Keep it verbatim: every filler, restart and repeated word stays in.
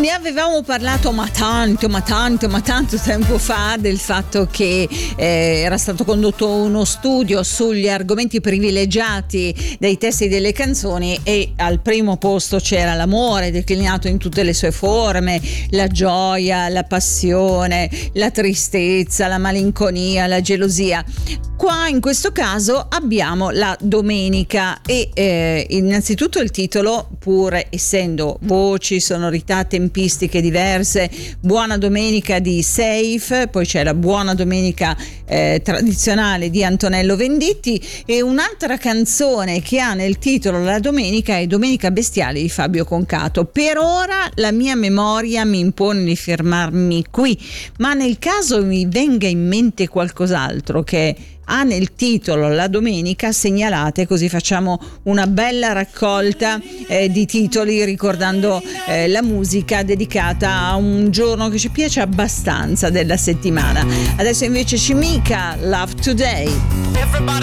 Vi avevamo parlato ma tanto, ma tanto, ma tanto tempo fa del fatto che eh, era stato condotto uno studio sugli argomenti privilegiati dei testi delle canzoni e al primo posto c'era l'amore declinato in tutte le sue forme, la gioia, la passione, la tristezza, la malinconia, la gelosia. Qua in questo caso abbiamo la domenica e eh, innanzitutto il titolo, pur essendo voci, sonorità, tempistiche diverse, Buona Domenica di Safe, poi c'è la Buona Domenica eh, tradizionale di Antonello Venditti e un'altra canzone che ha nel titolo la domenica è Domenica Bestiale di Fabio Concato. Per ora la mia memoria mi impone di fermarmi qui, ma nel caso mi venga in mente qualcos'altro che ha nel titolo la domenica, segnalate, così facciamo una bella raccolta eh, di titoli ricordando eh, la musica dedicata a un giorno che ci piace abbastanza della settimana. Adesso invece Cimica, Love Today.